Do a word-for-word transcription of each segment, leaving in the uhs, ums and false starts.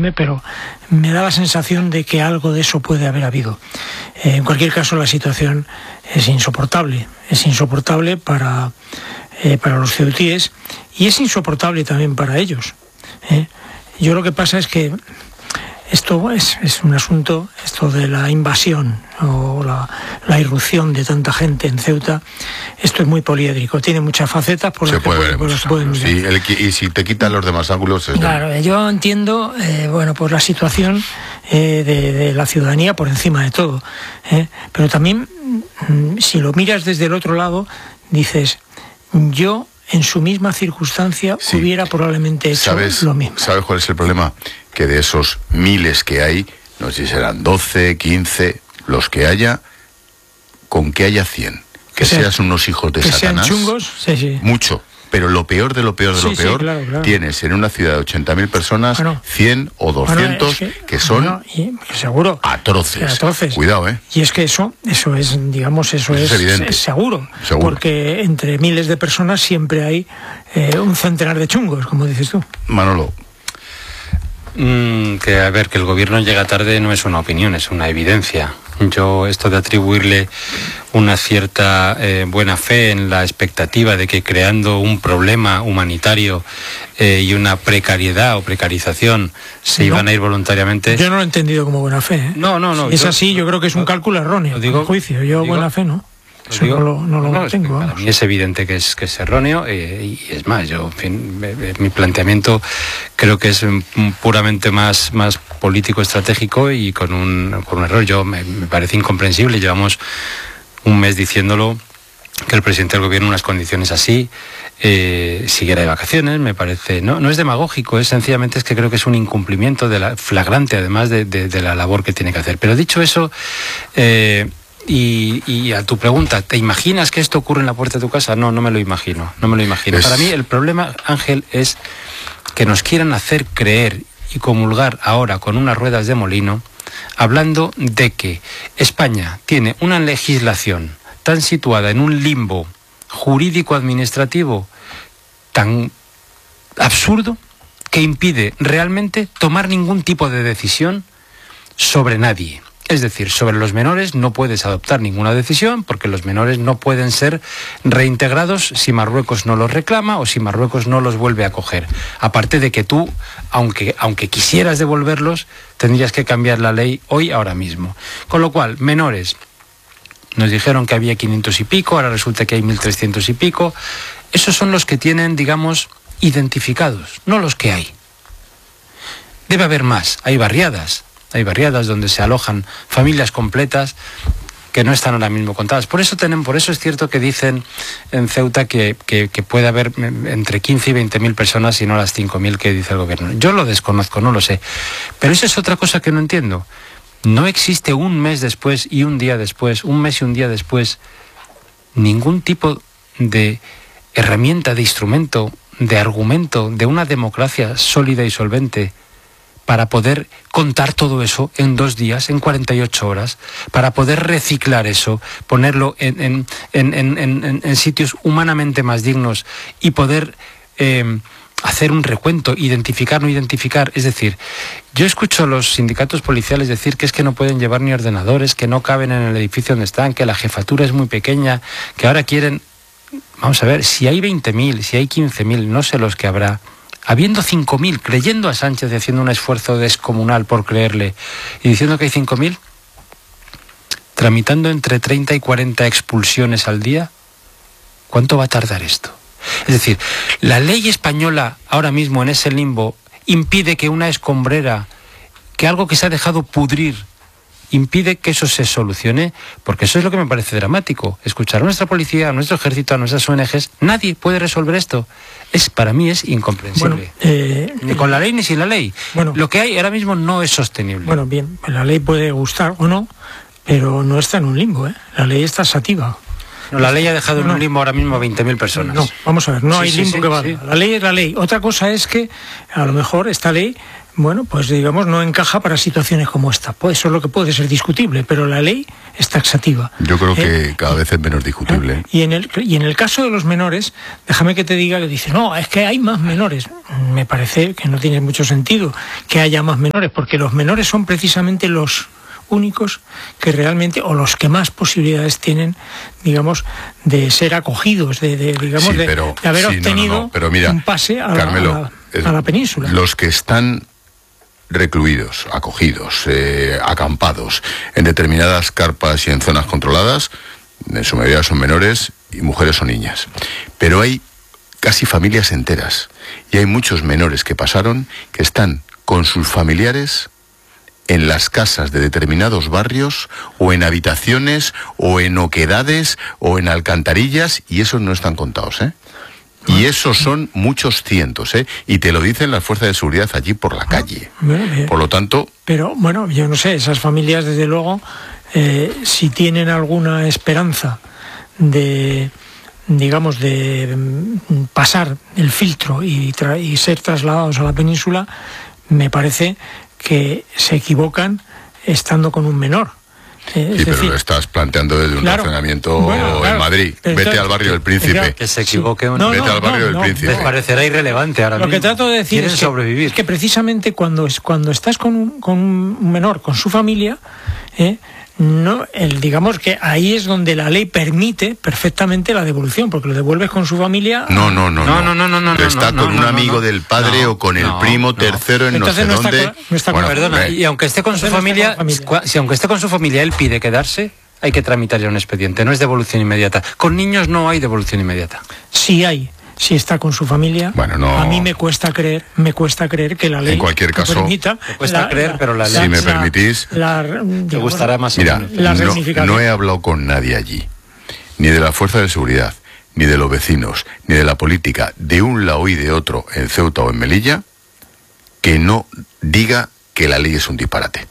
referirme, pero me da la sensación de que algo de eso puede haber habido. Eh, en cualquier caso, la situación es insoportable, es insoportable para, eh, para los ceutíes y es insoportable también para ellos. ¿eh? Yo lo que pasa es que esto es, es un asunto, esto de la invasión o la, la irrupción de tanta gente en Ceuta, esto es muy poliédrico, tiene muchas facetas por las que, puede, por las que pueden mirar. Sí, el, y si te quitan los demás ángulos... Es claro, de... yo entiendo, eh, bueno, pues la situación eh, de, de la ciudadanía por encima de todo, eh, pero también, mm, si lo miras desde el otro lado, dices, yo... en su misma circunstancia sí. hubiera probablemente hecho ¿Sabes, lo mismo. ¿Sabes cuál es el problema? Que de esos miles que hay, no sé si serán doce, quince, los que haya, con que haya cien, que, que seas sea, unos hijos de que Satanás, sean chungos, sí, sí. mucho. Pero lo peor de lo peor de sí, lo peor, sí, claro, claro. tienes en una ciudad de ochenta mil personas, bueno, cien o doscientos, bueno, es que, que son bueno, y, seguro, atroces. atroces. Cuidado, ¿eh? Y es que eso, eso es, digamos, eso es, es, es seguro, seguro. Porque entre miles de personas siempre hay eh, un centenar de chungos, como dices tú. Manolo. Mm, que a ver, que el gobierno llega tarde no es una opinión, es una evidencia. Yo esto de atribuirle una cierta eh, buena fe en la expectativa de que creando un problema humanitario eh, y una precariedad o precarización se no, iban a ir voluntariamente... Yo no lo he entendido como buena fe. ¿eh? No, no, no. Si es yo, así, yo creo que es un cálculo erróneo, digo, en juicio. Yo digo, buena fe no. Eso digo, no lo, no lo no, tengo. Para mí es evidente que es, que es erróneo eh, y es más, yo, en fin, me, me, mi planteamiento creo que es puramente más, más político estratégico y con un, con un error. Yo me, me parece incomprensible, llevamos un mes diciéndolo, que el presidente del gobierno en unas condiciones así eh, siguiera de vacaciones. Me parece, no, no es demagógico, es sencillamente es que creo que es un incumplimiento de la, flagrante además de, de, de la labor que tiene que hacer. Pero dicho eso, eh, Y, y a tu pregunta, ¿te imaginas que esto ocurre en la puerta de tu casa? No, no me lo imagino, no me lo imagino. Es... Para mí el problema, Ángel, es que nos quieran hacer creer y comulgar ahora con unas ruedas de molino, hablando de que España tiene una legislación tan situada en un limbo jurídico-administrativo tan absurdo que impide realmente tomar ningún tipo de decisión sobre nadie. Es decir, sobre los menores no puedes adoptar ninguna decisión porque los menores no pueden ser reintegrados si Marruecos no los reclama o si Marruecos no los vuelve a acoger. Aparte de que tú, aunque, aunque quisieras devolverlos, tendrías que cambiar la ley hoy, ahora mismo. Con lo cual, menores, nos dijeron que había quinientos y pico, ahora resulta que hay mil trescientos y pico. Esos son los que tienen, digamos, identificados, no los que hay. Debe haber más, hay barriadas. Hay barriadas donde se alojan familias completas que no están ahora mismo contadas. Por eso tienen, por eso es cierto que dicen en Ceuta que, que, que puede haber entre quince y veinte mil personas y no las cinco mil que dice el gobierno. Yo lo desconozco, no lo sé. Pero esa es otra cosa que no entiendo. No existe un mes después y un día después, un mes y un día después, ningún tipo de herramienta, de instrumento, de argumento, de una democracia sólida y solvente para poder contar todo eso en dos días, en cuarenta y ocho horas, para poder reciclar eso, ponerlo en, en, en, en, en, en sitios humanamente más dignos y poder eh, hacer un recuento, identificar, no identificar. Es decir, yo escucho a los sindicatos policiales decir que es que no pueden llevar ni ordenadores, que no caben en el edificio donde están, que la jefatura es muy pequeña, que ahora quieren... Vamos a ver, si hay veinte mil, si hay quince mil, no sé los que habrá... Habiendo cinco mil, creyendo a Sánchez y haciendo un esfuerzo descomunal por creerle, y diciendo que hay cinco mil, tramitando entre treinta y cuarenta expulsiones al día, ¿cuánto va a tardar esto? Es decir, la ley española ahora mismo en ese limbo impide que una escombrera, que algo que se ha dejado pudrir, impide que eso se solucione, porque eso es lo que me parece dramático. Escuchar a nuestra policía, a nuestro ejército, a nuestras O N Ges, nadie puede resolver esto. Es, para mí es incomprensible. Bueno, eh, ni con la ley ni sin la ley. Bueno, lo que hay ahora mismo no es sostenible. Bueno, bien, la ley puede gustar o no, pero no está en un limbo, ¿eh? La ley es taxativa. No, la ley ha dejado no, en un limbo ahora mismo a veinte mil personas. No, vamos a ver, no sí, hay sí, limbo sí, que valga. Sí. La ley es la ley. Otra cosa es que a lo mejor esta ley bueno, pues digamos, no encaja para situaciones como esta. Pues eso es lo que puede ser discutible, pero la ley es taxativa. Yo creo que ¿Eh? cada vez es menos discutible. ¿Eh? Y en el y en el caso de los menores, déjame que te diga que dices, no, es que hay más menores. Me parece que no tiene mucho sentido que haya más menores, porque los menores son precisamente los únicos que realmente, o los que más posibilidades tienen, digamos, de ser acogidos, de, de digamos, Sí, de, pero- de haber sí, no, obtenido no, no, pero mira, un pase a, la- Carmelo, a la, a la península. Los que están recluidos, acogidos, eh, acampados en determinadas carpas y en zonas controladas, en su mayoría son menores y mujeres o niñas. Pero hay casi familias enteras y hay muchos menores que pasaron que están con sus familiares en las casas de determinados barrios o en habitaciones o en oquedades o en alcantarillas, y esos no están contados, ¿eh? Y esos son muchos cientos, ¿eh? Y te lo dicen las fuerzas de seguridad allí por la calle. Bueno, bien. Por lo tanto, Pero bueno, yo no sé, esas familias desde luego, eh, si tienen alguna esperanza de, digamos, de mm, pasar el filtro y, tra- y ser trasladados a la península, me parece que se equivocan estando con un menor. Eh, sí, es pero decir, lo estás planteando desde un claro, razonamiento bueno, claro, en Madrid. pero Vete está- al barrio del Príncipe. claro, Que se sí. equivoque un- No, Vete no, al barrio no, del no, Príncipe. Les parecerá irrelevante ahora Lo mismo. que trato de decir Quieren es que, sobrevivir. es que precisamente cuando, es, cuando estás con un, con un menor, con su familia, eh, no, el, digamos que ahí es donde la ley permite perfectamente la devolución, porque lo devuelves con su familia. No, no, no, No, no, no, no, no, Está no, con no, un no, amigo no. del padre No, o con el no, primo no. tercero en Entonces no no sé está dónde. con- no está con- Bueno, Perdona, eh, y aunque esté con su Entonces no está familia, con familia. cua- si aunque esté con su familia él pide quedarse, hay que tramitar ya un expediente, no es devolución inmediata. Con niños no hay devolución inmediata. Si hay, si está con su familia, Bueno, no. a mí me cuesta creer, me cuesta creer que la ley En cualquier caso, permita. me cuesta creer, pero la ley- Si me permitís, la- Te digamos, gustará más o Mira, menos. la no, reunificación. no he hablado con nadie allí, ni de la fuerza de seguridad, ni de los vecinos, ni de la política, de un lado y de otro, en Ceuta o en Melilla, que no diga que la ley es un disparate.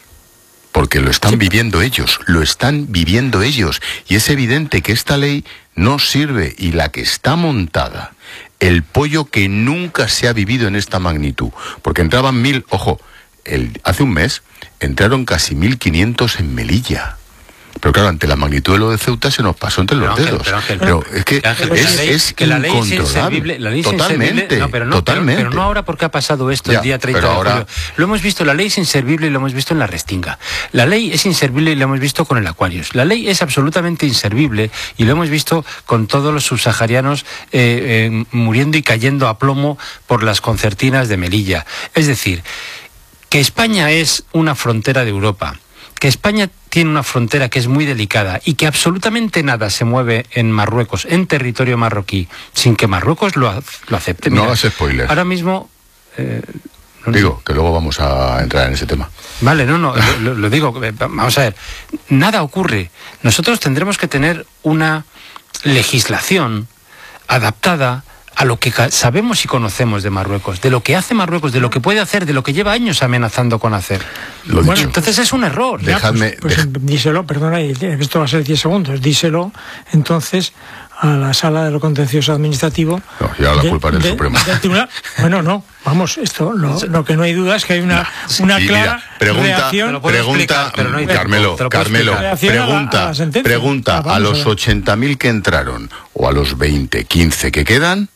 Porque lo están viviendo ellos, lo están viviendo ellos. Y es evidente que esta ley no sirve, y la que está montada, el pollo que nunca se ha vivido en esta magnitud. Porque entraban mil, ojo, el, hace un mes entraron casi mil quinientos en Melilla. Pero claro, ante la magnitud de lo de Ceuta se nos pasó entre los Pero, Ángel, dedos. pero, Ángel, Pero es que Ángel, es, la ley- es que la ley es incontrolable. inservible, la ley es Totalmente, inservible. No, pero no, totalmente. Pero, pero no ahora porque ha pasado esto Ya, el día treinta pero de ahora- julio. Lo hemos visto, la ley es inservible y lo hemos visto en la Restinga. La ley es inservible y lo hemos visto con el Aquarius. La ley es absolutamente inservible y lo hemos visto con todos los subsaharianos eh, eh, muriendo y cayendo a plomo por las concertinas de Melilla. Es decir, que España es una frontera de Europa, que España tiene una frontera que es muy delicada y que absolutamente nada se mueve en Marruecos, en territorio marroquí, sin que Marruecos lo, a- lo acepte. No Mira, hagas spoiler. ahora mismo... eh, no- Digo, que luego vamos a entrar en ese tema. Vale, no, no, lo, lo- lo digo, eh, vamos a ver, nada ocurre. Nosotros tendremos que tener una legislación adaptada a lo que ca- sabemos y conocemos de Marruecos, de lo que hace Marruecos, de lo que puede hacer, de lo que lleva años amenazando con hacer. Lo Bueno, dicho. Entonces es un error. Ya, Dejadme- pues, pues, dej- díselo, perdona, y esto va a ser diez segundos, díselo entonces a la sala de lo contencioso administrativo. No, y ahora la culpa es del Supremo. del tribunal. Bueno, no, vamos, esto lo, lo que no hay duda es que hay una, una Y clara mira, pregunta, reacción. Te lo puedo pregunta, explicar, pero no hay tiempo. Carmelo, Te lo puedo Carmelo, explicar. Reacción a la- a pregunta, la sentencia. pregunta Ah, vamos a a los ver. ochenta mil que entraron o a los veinte, quince que quedan,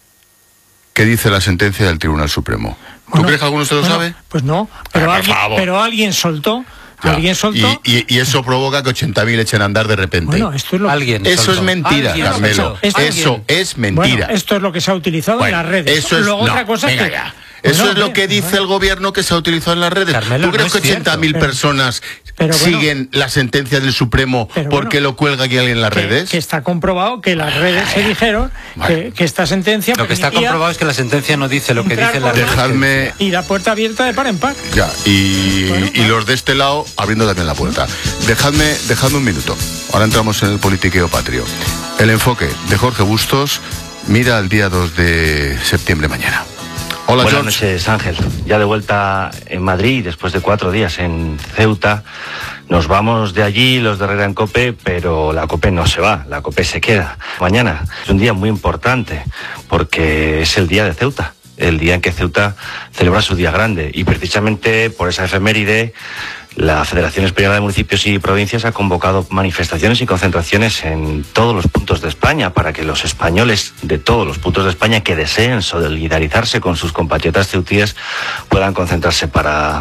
¿qué dice la sentencia del Tribunal Supremo? ¿Tú Bueno, crees que alguno se lo bueno, sabe? Pues no, pero, por alguien, favor. pero alguien soltó, Ya. alguien soltó. Y, y- y eso provoca que ochenta mil echen a andar de repente. Bueno, esto es lo Alguien. Eso soltó. es mentira, Alguien Carmelo. soltó. Esto- Eso es mentira. Bueno, esto es lo que se ha utilizado Bueno, en las redes. Eso es, Luego no, otra cosa venga es que, ya. Eso Bueno, es lo hombre, que dice bueno. el gobierno que se ha utilizado en las redes. Carmelo, ¿Tú crees no que es cierto. ochenta mil Pero- personas pero bueno. siguen la sentencia del Supremo Pero porque bueno. lo cuelga aquí alguien en las que, redes? que está comprobado que las redes se dijeron Vale. que, que esta sentencia Lo que está permitía comprobado es que la sentencia no dice lo que entrar dice la por ley. Dejadme y la puerta abierta de par en par. ya y, Bueno, y vale. los de este lado abriendo también la puerta. Dejadme, dejadme un minuto. Ahora entramos en el politiqueo patrio. El enfoque de Jorge Bustos mira al día dos de septiembre mañana. Hola, Buenas George. noches, Ángel. Ya de vuelta en Madrid, después de cuatro días en Ceuta. Nos vamos de allí, los de Herrera en COPE, pero la COPE no se va, la COPE se queda. Mañana es un día muy importante, porque es el día de Ceuta. el día en que Ceuta celebra su día grande. Y precisamente por esa efeméride, la Federación Española de Municipios y Provincias ha convocado manifestaciones y concentraciones en todos los puntos de España para que los españoles de todos los puntos de España que deseen solidarizarse con sus compatriotas ceutíes puedan concentrarse para